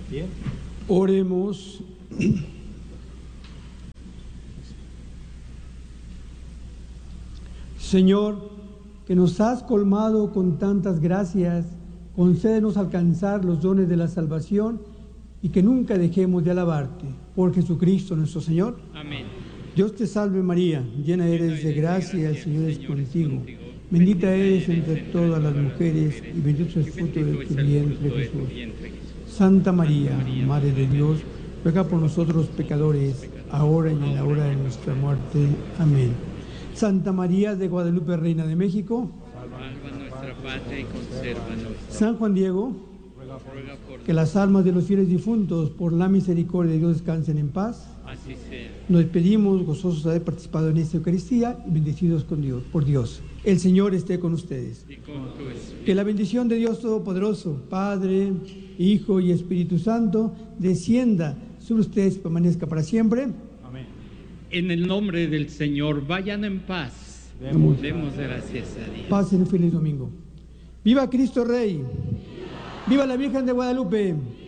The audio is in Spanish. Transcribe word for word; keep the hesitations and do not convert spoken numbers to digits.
de pie. Oremos. Señor, que nos has colmado con tantas gracias, concédenos alcanzar los dones de la salvación y que nunca dejemos de alabarte. Por Jesucristo nuestro Señor. Amén. Dios te salve María, llena eres de gracia, el Señor es contigo. Bendita eres entre todas las mujeres y bendito es el fruto de tu vientre, Jesús. Santa María, Madre de Dios, ruega por nosotros pecadores, ahora y en la hora de nuestra muerte. Amén. Santa María de Guadalupe, Reina de México. Salva nuestra patria y consérvanos. San Juan Diego, Ruega por que las almas de los fieles difuntos, por la misericordia de Dios, descansen en paz. así sea. Nos despedimos gozosos de haber participado en esta Eucaristía y bendecidos con Dios, por Dios. El Señor esté con ustedes. Y con tu espíritu. Que la bendición de Dios Todopoderoso, Padre, Hijo y Espíritu Santo, descienda sobre ustedes y permanezca para siempre. Amén. En el nombre del Señor, vayan en paz. Demos, Demos gracias a Dios. Pasen un feliz domingo. ¡Viva Cristo Rey! ¡Viva la Virgen de Guadalupe!